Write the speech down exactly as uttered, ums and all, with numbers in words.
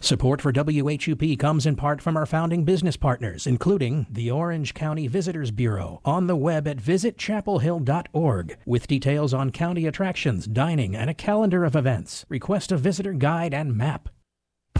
Support for W H U P comes in part from our founding business partners, including the Orange County Visitors Bureau, on the web at visit chapel hill dot org, with details on county attractions, dining, and a calendar of events. Request a visitor guide and map